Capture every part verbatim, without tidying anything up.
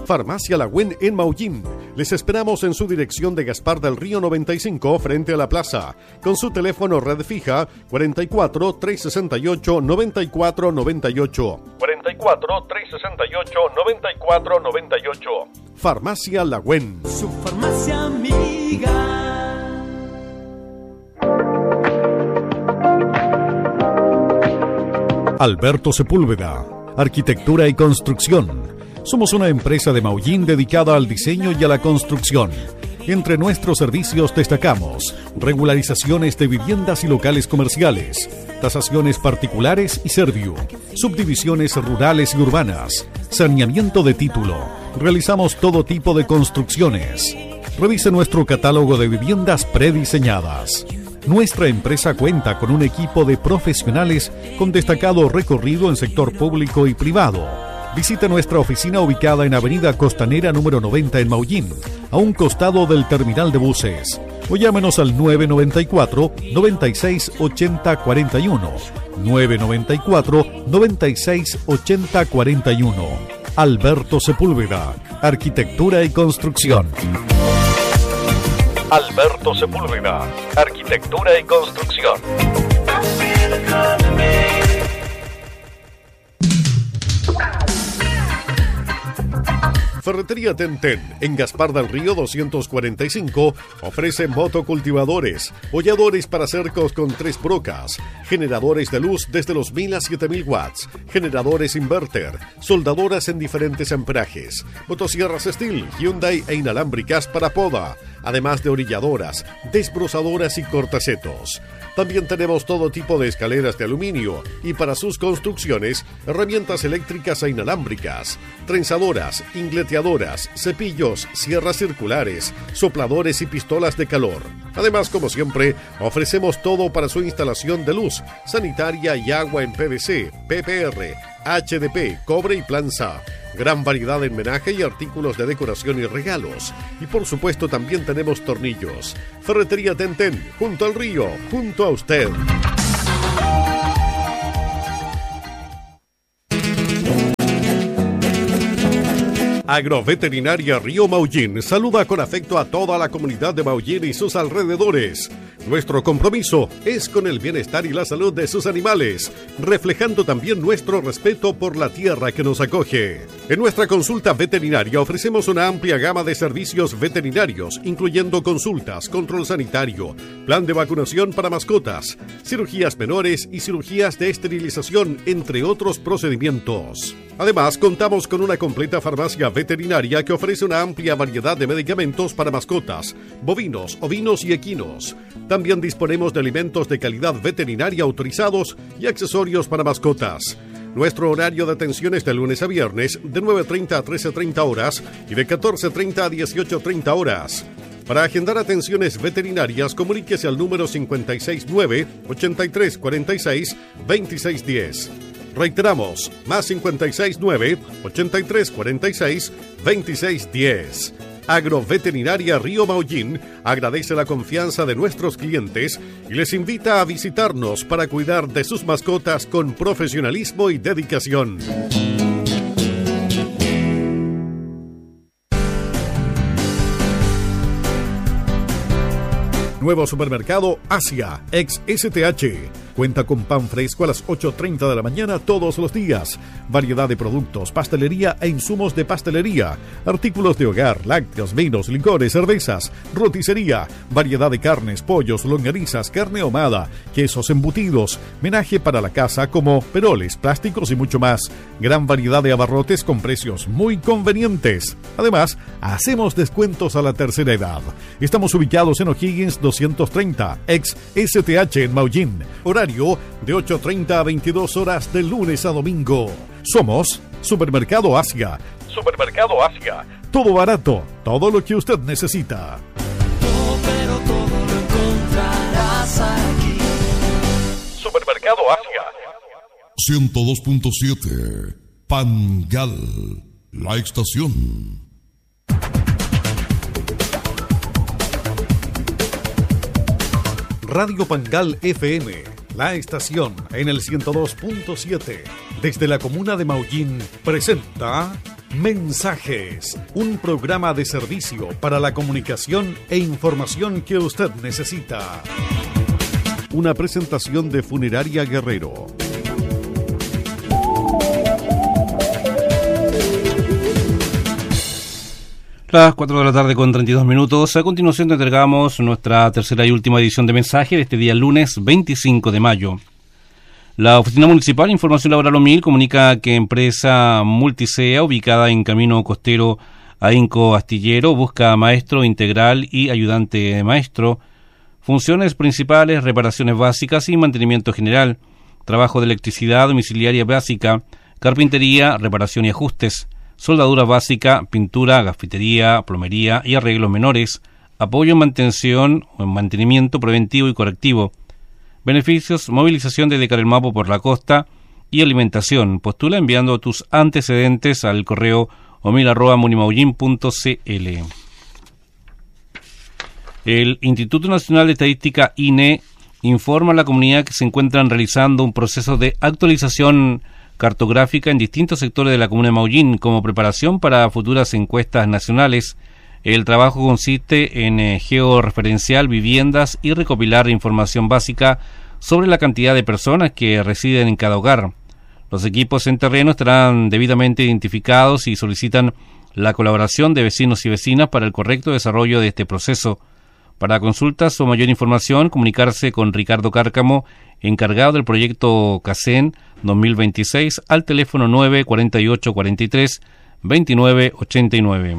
Farmacia Lagüen en Maullín. Les esperamos en su dirección de Gaspar del Río noventa y cinco frente a la plaza, con su teléfono red fija cuarenta y cuatro, trescientos sesenta y ocho, noventa y cuatro noventa y ocho. cuarenta y cuatro, trescientos sesenta y ocho, noventa y cuatro noventa y ocho. Farmacia Lagüen. Su farmacia amiga. Alberto Sepúlveda, Arquitectura y Construcción. Somos una empresa de Maullín dedicada al diseño y a la construcción. Entre nuestros servicios destacamos regularizaciones de viviendas y locales comerciales, tasaciones particulares y serviu, subdivisiones rurales y urbanas, saneamiento de título. Realizamos todo tipo de construcciones. Revise nuestro catálogo de viviendas prediseñadas. Nuestra empresa cuenta con un equipo de profesionales con destacado recorrido en sector público y privado. Visite nuestra oficina ubicada en Avenida Costanera número noventa en Maullín, a un costado del terminal de buses. O llámenos al nueve noventa y cuatro, noventa y seis, ochenta, cuarenta y uno. nueve noventa y cuatro, noventa y seis, ochenta, cuarenta y uno. Alberto Sepúlveda, Arquitectura y Construcción. Alberto Sepúlveda, Arquitectura y Construcción. Ferretería Tenten, en Gaspar del Río doscientos cuarenta y cinco, ofrece motocultivadores, holladores para cercos con tres brocas, generadores de luz desde los mil a siete mil watts, generadores inverter, soldadoras en diferentes amperajes, motosierras Steel, Hyundai e inalámbricas para poda, además de orilladoras, desbrozadoras y cortacetos. También tenemos todo tipo de escaleras de aluminio y para sus construcciones, herramientas eléctricas e inalámbricas, trenzadoras, ingleteadoras, cepillos, sierras circulares, sopladores y pistolas de calor. Además, como siempre, ofrecemos todo para su instalación de luz, sanitaria y agua en P V C, P P R, H D P, cobre y planza. Gran variedad en menaje y artículos de decoración y regalos. Y por supuesto también tenemos tornillos. Ferretería Tenten, junto al río, junto a usted. Agroveterinaria Río Maullín saluda con afecto a toda la comunidad de Maullín y sus alrededores. Nuestro compromiso es con el bienestar y la salud de sus animales, reflejando también nuestro respeto por la tierra que nos acoge. En nuestra consulta veterinaria ofrecemos una amplia gama de servicios veterinarios, incluyendo consultas, control sanitario, plan de vacunación para mascotas, cirugías menores y cirugías de esterilización, entre otros procedimientos. Además, contamos con una completa farmacia veterinaria que ofrece una amplia variedad de medicamentos para mascotas, bovinos, ovinos y equinos. También disponemos de alimentos de calidad veterinaria autorizados y accesorios para mascotas. Nuestro horario de atención es de lunes a viernes, de nueve treinta a trece treinta horas y de catorce treinta a dieciocho treinta horas. Para agendar atenciones veterinarias, comuníquese al número cinco seis nueve, ocho tres cuatro seis, dos seis uno cero. Reiteramos, más cinco seis nueve, ocho tres cuatro seis, dos seis uno cero. Agroveterinaria Río Maullín agradece la confianza de nuestros clientes y les invita a visitarnos para cuidar de sus mascotas con profesionalismo y dedicación. Nuevo supermercado Asia, ex S T H. Cuenta con pan fresco a las ocho treinta de la mañana todos los días. Variedad de productos, pastelería e insumos de pastelería. Artículos de hogar, lácteos, vinos, licores, cervezas, roticería. Variedad de carnes, pollos, longanizas, carne ahumada, quesos embutidos. Menaje para la casa como peroles, plásticos y mucho más. Gran variedad de abarrotes con precios muy convenientes. Además, hacemos descuentos a la tercera edad. Estamos ubicados en O'Higgins doscientos treinta, ex S T H en Maullín. Horario de ocho treinta a veintidós horas de lunes a domingo. Somos Supermercado Asia. Supermercado Asia. Todo barato, todo lo que usted necesita. Todo, pero todo lo encontrarás aquí. Supermercado Asia. ciento dos punto siete Pangal, la estación. Radio Pangal F M, la estación en el ciento dos punto siete, desde la comuna de Maullín, presenta Mensajes, un programa de servicio para la comunicación e información que usted necesita. Una presentación de Funeraria Guerrero. Las cuatro de la tarde con treinta y dos minutos. A continuación te entregamos nuestra tercera y última edición de Mensaje de este día lunes veinticinco de mayo. La Oficina Municipal de Información Laboral OMIL comunica que empresa Multisea, ubicada en Camino Costero a Inco Astillero, busca maestro integral y ayudante maestro. Funciones principales: reparaciones básicas y mantenimiento general, trabajo de electricidad domiciliaria básica, carpintería, reparación y ajustes, soldadura básica, pintura, gafitería, plomería y arreglos menores, apoyo en mantención o en mantenimiento preventivo y correctivo, beneficios, movilización desde Carelmapo por la costa y alimentación. Postula enviando tus antecedentes al correo omil arroba munimaullín punto c l. El Instituto Nacional de Estadística I N E informa a la comunidad que se encuentran realizando un proceso de actualización cartográfica en distintos sectores de la comuna de Maullín como preparación para futuras encuestas nacionales. El trabajo consiste en eh, georreferenciar viviendas y recopilar información básica sobre la cantidad de personas que residen en cada hogar. Los equipos en terreno estarán debidamente identificados y solicitan la colaboración de vecinos y vecinas para el correcto desarrollo de este proceso. Para consultas o mayor información, comunicarse con Ricardo Cárcamo, encargado del proyecto CACEN dos mil veintiséis, al teléfono nueve cuatro ocho cuatro tres veintinueve ochenta y nueve.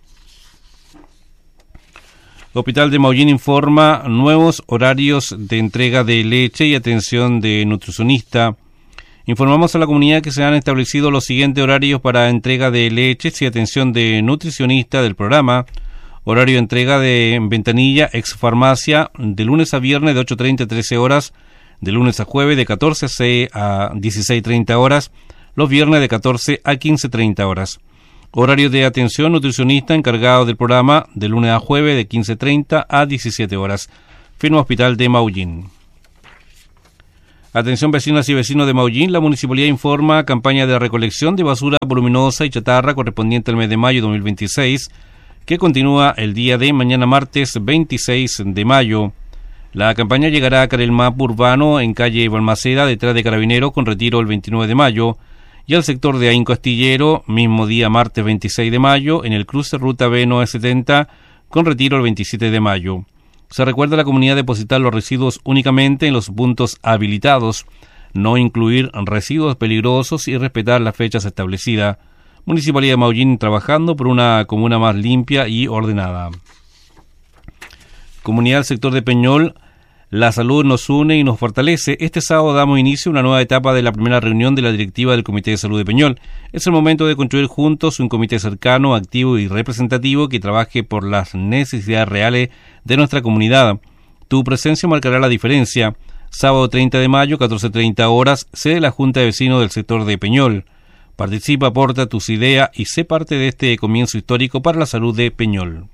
Hospital de Maullín informa nuevos horarios de entrega de leche y atención de nutricionista. Informamos a la comunidad que se han establecido los siguientes horarios para entrega de leches y atención de nutricionista del programa. Horario de entrega de ventanilla ex farmacia de lunes a viernes de ocho treinta a trece horas, de lunes a jueves de catorce a dieciséis treinta horas, los viernes de catorce a quince treinta horas. Horario de atención nutricionista encargado del programa de lunes a jueves de quince treinta a diecisiete horas. Firma Hospital de Maullín. Atención vecinas y vecinos de Maullín, la municipalidad informa campaña de recolección de basura voluminosa y chatarra correspondiente al mes de mayo de dos mil veintiséis, que continúa el día de mañana martes veintiséis de mayo. La campaña llegará a Carelmapo Urbano en calle Balmaceda detrás de Carabineros con retiro el veintinueve de mayo y al sector de Ainco Astillero mismo día martes veintiséis de mayo en el cruce ruta B nueve setenta con retiro el veintisiete de mayo. Se recuerda a la comunidad depositar los residuos únicamente en los puntos habilitados, no incluir residuos peligrosos y respetar las fechas establecidas. Municipalidad de Maullín trabajando por una comuna más limpia y ordenada. Comunidad del sector de Peñol, la salud nos une y nos fortalece. Este sábado damos inicio a una nueva etapa de la primera reunión de la directiva del Comité de Salud de Peñol. Es el momento de construir juntos un comité cercano, activo y representativo que trabaje por las necesidades reales de nuestra comunidad. Tu presencia marcará la diferencia. Sábado treinta de mayo, catorce treinta horas, sede de la Junta de Vecinos del sector de Peñol. Participa, aporta tus ideas y sé parte de este comienzo histórico para la salud de Peñol.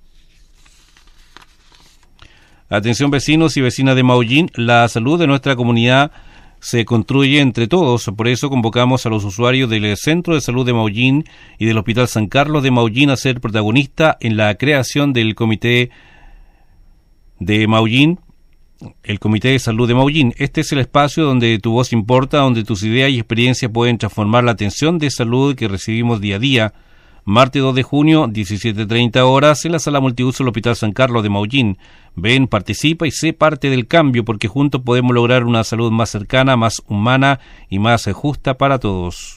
Atención vecinos y vecinas de Maullín, la salud de nuestra comunidad se construye entre todos, por eso convocamos a los usuarios del Centro de Salud de Maullín y del Hospital San Carlos de Maullín a ser protagonista en la creación del Comité de Maullín, el Comité de Salud de Maullín. Este es el espacio donde tu voz importa, donde tus ideas y experiencias pueden transformar la atención de salud que recibimos día a día. Martes dos de junio, diecisiete treinta horas, en la sala multiuso del Hospital San Carlos de Maullín. Ven, participa y sé parte del cambio, porque juntos podemos lograr una salud más cercana, más humana y más justa para todos.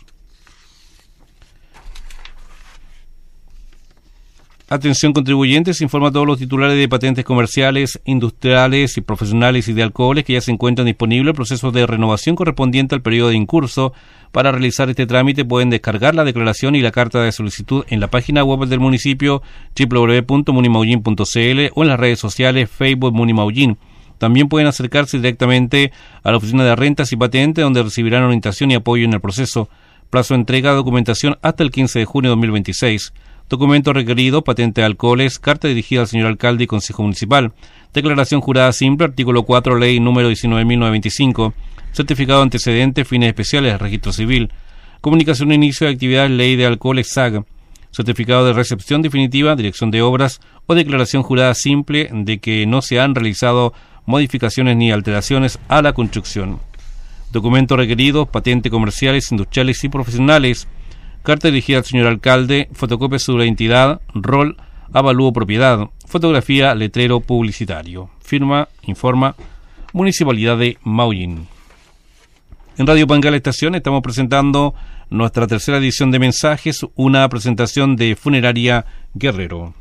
Atención contribuyentes, informa a todos los titulares de patentes comerciales, industriales y profesionales y de alcoholes que ya se encuentran disponibles el proceso de renovación correspondiente al periodo en curso. Para realizar este trámite pueden descargar la declaración y la carta de solicitud en la página web del municipio doble u doble u doble u punto munimaullín punto c l o en las redes sociales Facebook Munimaullín. También pueden acercarse directamente a la oficina de rentas y patentes, donde recibirán orientación y apoyo en el proceso. Plazo de entrega de documentación hasta el quince de junio de dos mil veintiséis. Documento requerido, patente de alcoholes, carta dirigida al señor alcalde y consejo municipal, declaración jurada simple, artículo cuatro, ley número diecinueve mil novecientos veinticinco, certificado de antecedentes, fines especiales, registro civil, comunicación de inicio de actividades, ley de alcoholes, S A G, certificado de recepción definitiva, dirección de obras o declaración jurada simple de que no se han realizado modificaciones ni alteraciones a la construcción. Documentos requeridos, patentes comerciales, industriales y profesionales, carta dirigida al señor alcalde, fotocopia de su identidad, rol, avalúo propiedad, fotografía, letrero publicitario. Firma, informa, Municipalidad de Maullín. En Radio Pangal Estación estamos presentando nuestra tercera edición de mensajes, una presentación de Funeraria Guerrero.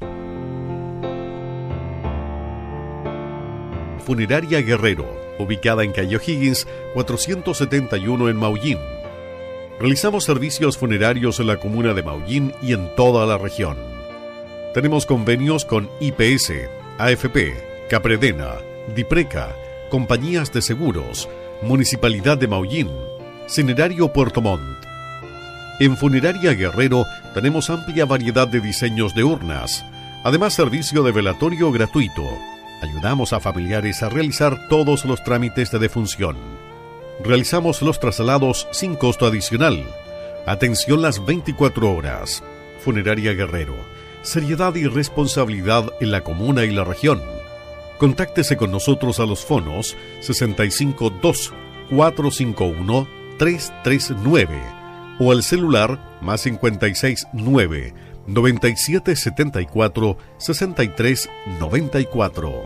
Funeraria Guerrero, ubicada en calle O'Higgins, cuatrocientos setenta y uno en Maullín. Realizamos servicios funerarios en la comuna de Maullín y en toda la región. Tenemos convenios con I P S, A F P, Capredena, Dipreca, compañías de seguros, Municipalidad de Maullín, Cinerario Puerto Montt. En Funeraria Guerrero tenemos amplia variedad de diseños de urnas, además servicio de velatorio gratuito. Ayudamos a familiares a realizar todos los trámites de defunción. Realizamos los traslados sin costo adicional. Atención las veinticuatro horas. Funeraria Guerrero. Seriedad y responsabilidad en la comuna y la región. Contáctese con nosotros a los fonos sesenta y cinco dos, cuatrocientos cincuenta y uno, trescientos treinta y nueve o al celular más cincuenta y seis nueve, noventa y siete setenta y cuatro, sesenta y tres noventa y cuatro.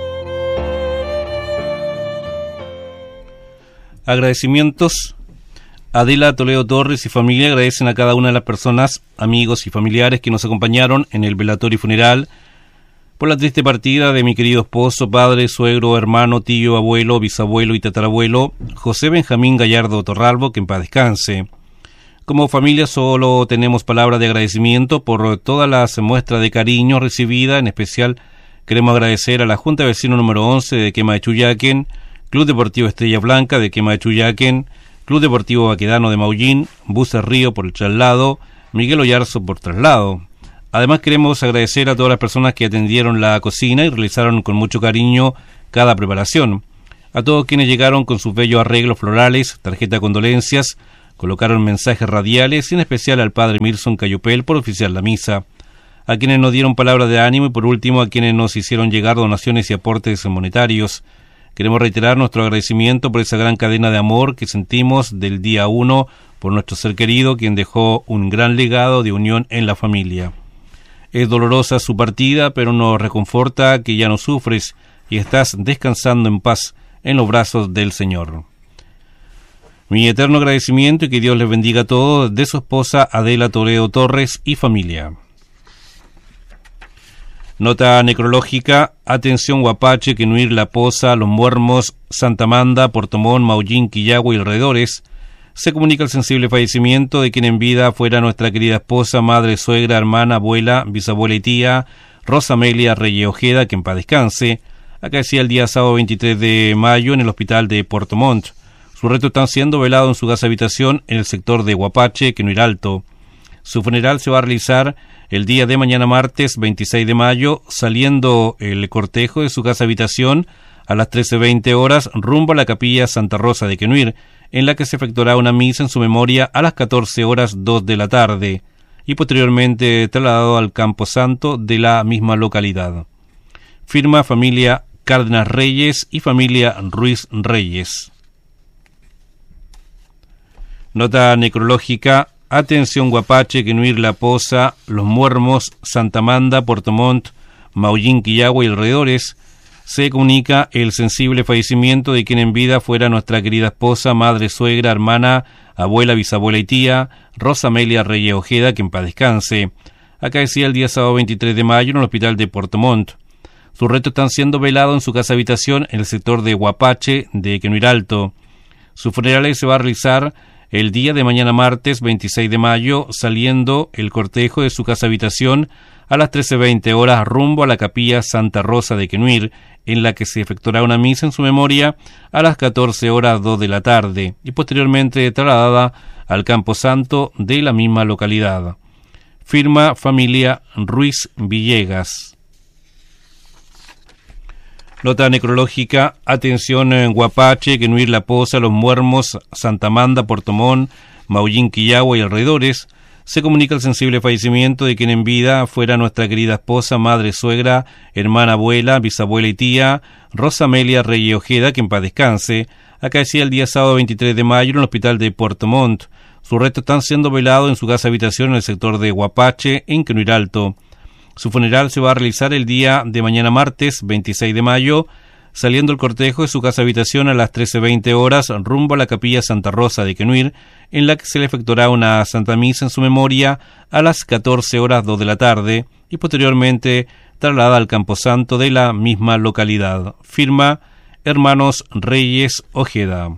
Agradecimientos. Adela Toledo Torres y familia agradecen a cada una de las personas, amigos y familiares que nos acompañaron en el velatorio funeral por la triste partida de mi querido esposo, padre, suegro, hermano, tío, abuelo, bisabuelo y tatarabuelo, José Benjamín Gallardo Torralbo, que en paz descanse. Como familia solo tenemos palabras de agradecimiento por todas las muestras de cariño recibidas. En especial queremos agradecer a la Junta de Vecinos número once de Quema de Chuyaquen, Club Deportivo Estrella Blanca de Quema de Chuyaquen, Club Deportivo Baquedano de Maullín, Buses Río por el traslado, Miguel Oyarzo por traslado. Además queremos agradecer a todas las personas que atendieron la cocina y realizaron con mucho cariño cada preparación. A todos quienes llegaron con sus bellos arreglos florales, tarjeta de condolencias, colocaron mensajes radiales y en especial al padre Milson Cayupel por oficiar la misa. A quienes nos dieron palabras de ánimo y por último a quienes nos hicieron llegar donaciones y aportes monetarios. Queremos reiterar nuestro agradecimiento por esa gran cadena de amor que sentimos del día uno por nuestro ser querido, quien dejó un gran legado de unión en la familia. Es dolorosa su partida, pero nos reconforta que ya no sufres y estás descansando en paz en los brazos del Señor. Mi eterno agradecimiento y que Dios les bendiga a todos de su esposa Adela Toledo Torres y familia. Nota necrológica. Atención Guapache, Quenuir, La Poza, Los Muermos, Santa Amanda, Puerto Montt, Maullín, Quillagua y alrededores. Se comunica el sensible fallecimiento de quien en vida fuera nuestra querida esposa, madre, suegra, hermana, abuela, bisabuela y tía, Rosa Amelia Reyes Ojeda, que en paz descanse. Acaecía el día sábado veintitrés de mayo en el hospital de Puerto Montt. Sus restos están siendo velados en su casa habitación en el sector de Guapache, Quenuir Alto. Su funeral se va a realizar el día de mañana martes veintiséis de mayo, saliendo el cortejo de su casa habitación a las trece veinte horas rumbo a la capilla Santa Rosa de Quenuir, en la que se efectuará una misa en su memoria a las catorce horas dos de la tarde y posteriormente trasladado al Campo Santo de la misma localidad. Firma familia Cárdenas Reyes y familia Ruiz Reyes. Nota necrológica. Atención Guapache, Quenuir, La Poza, Los Muermos, Santa Amanda, Puerto Montt, Maullín, Quillagua y alrededores. Se comunica el sensible fallecimiento de quien en vida fuera nuestra querida esposa, madre, suegra, hermana, abuela, bisabuela y tía, Rosa Amelia Reyes Ojeda, que en paz descanse. Acaecía el día sábado veintitrés de mayo en el hospital de Puerto Montt. Sus restos están siendo velados en su casa habitación en el sector de Guapache de Quenuir Alto. Su funeral se va a realizar el día de mañana martes veintiséis de mayo, saliendo el cortejo de su casa habitación a las trece veinte horas rumbo a la capilla Santa Rosa de Quenuir, en la que se efectuará una misa en su memoria a las catorce horas dos de la tarde y posteriormente trasladada al Campo Santo de la misma localidad. Firma familia Ruiz Villegas. Nota necrológica. Atención en Guapache, Quenuir, La Poza, Los Muermos, Santa Amanda, Puerto Montt, Maullín, Quillagua y alrededores. se comunica el sensible fallecimiento de quien en vida fuera nuestra querida esposa, madre, suegra, hermana, abuela, bisabuela y tía, Rosa Amelia Reyes Ojeda, que en paz descanse, acaecía el día sábado veintitrés de mayo en el hospital de Puerto Montt. Sus restos están siendo velados en su casa habitación en el sector de Guapache, en Quenuir Alto. Su funeral se va a realizar el día de mañana martes veintiséis de mayo, saliendo el cortejo de su casa habitación a las trece veinte horas rumbo a la capilla Santa Rosa de Quenuir, en la que se le efectuará una santa misa en su memoria a las catorce horas dos de la tarde y posteriormente trasladada al camposanto de la misma localidad. Firma Hermanos Reyes Ojeda.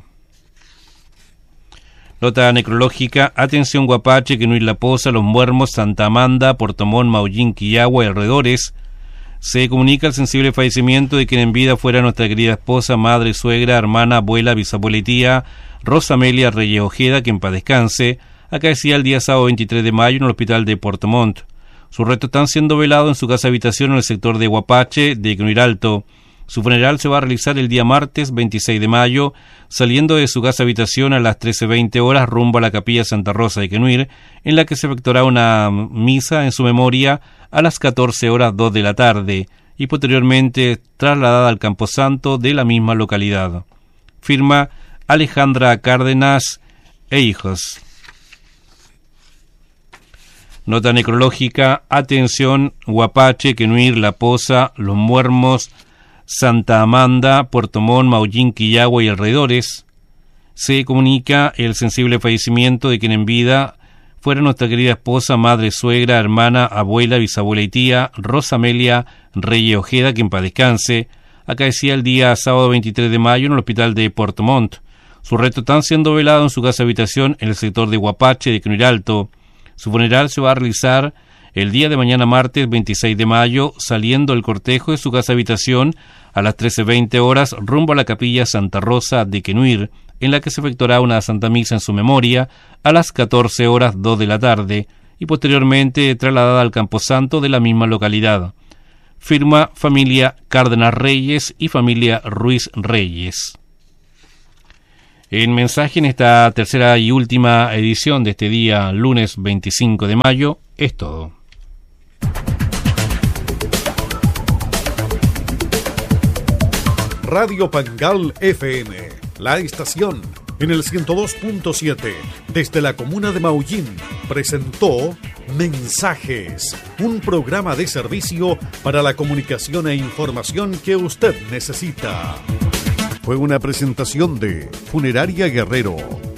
Nota necrológica: atención Guapache, Quenuir La Poza, Los Muermos, Santa Amanda, Puerto Montt, Maullín, Quillagua y alrededores. Se comunica el sensible fallecimiento de quien en vida fuera nuestra querida esposa, madre, suegra, hermana, abuela, bisabuela y tía, Rosa Amelia Reyes Ojeda, que en paz descanse, acaecía el día sábado veintitrés de mayo en el hospital de Puerto Montt. Sus restos están siendo velados en su casa habitación en el sector de Guapache de Quenuir Alto. Su funeral se va a realizar el día martes veintiséis de mayo, saliendo de su casa habitación a las trece veinte horas rumbo a la capilla Santa Rosa de Quenuir, en la que se efectuará una misa en su memoria a las catorce horas dos de la tarde y posteriormente trasladada al camposanto de la misma localidad. Firma Alejandra Cárdenas e hijos. Nota necrológica: atención Guapache, Quenuir, La Poza, Los Muermos, Santa Amanda, Puerto Montt, Maullín, Quillagua y alrededores. Se comunica el sensible fallecimiento de quien en vida fuera nuestra querida esposa, madre, suegra, hermana, abuela, bisabuela y tía, Rosa Amelia Reyes Ojeda, que en paz descanse, acaecía el día sábado veintitrés de mayo en el hospital de Puerto Montt. Sus restos están siendo velados en su casa habitación en el sector de Guapache de Quenuir Alto. Su funeral se va a realizar el día de mañana martes veintiséis de mayo, saliendo el cortejo de su casa habitación a las trece veinte horas rumbo a la capilla Santa Rosa de Quenuir, en la que se efectuará una santa misa en su memoria a las catorce horas dos de la tarde y posteriormente trasladada al camposanto de la misma localidad. Firma familia Cárdenas Reyes y familia Ruiz Reyes. En mensaje en esta tercera y última edición de este día lunes veinticinco de mayo es todo. Radio Pangal F M, la estación en el ciento dos punto siete desde la comuna de Maullín presentó Mensajes, un programa de servicio para la comunicación e información que usted necesita. Fue una presentación de Funeraria Guerrero,